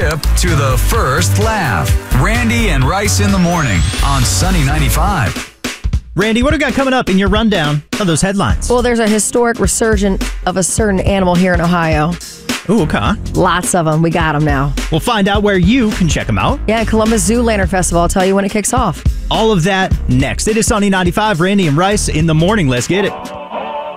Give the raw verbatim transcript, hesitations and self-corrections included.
trip to the first laugh. Randy and Rice in the morning on Sunny ninety-five. Randy, what do we got coming up in your rundown of those headlines? Well, there's a historic resurgence of a certain animal here in Ohio. Ooh, okay. Lots of them. We got them now. We'll find out where you can check them out. Yeah, Columbus Zoo Lantern Festival. I'll tell you when it kicks off. All of that next. It is Sunny ninety-five, Randy and Rice in the morning. Let's get it.